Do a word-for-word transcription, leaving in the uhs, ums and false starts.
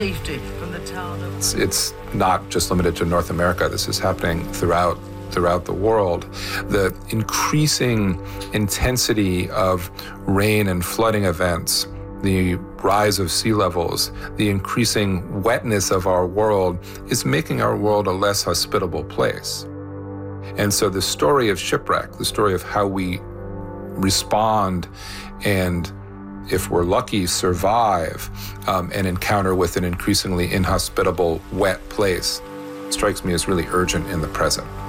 Safety from the town of... It's, it's not just limited to North America. This is happening throughout throughout the world. The increasing intensity of rain and flooding events, the rise of sea levels, the increasing wetness of our world is making our world a less hospitable place. And so the story of shipwreck, the story of how we respond and, if we're lucky, survive um, an encounter with an increasingly inhospitable, wet place, strikes me as really urgent in the present.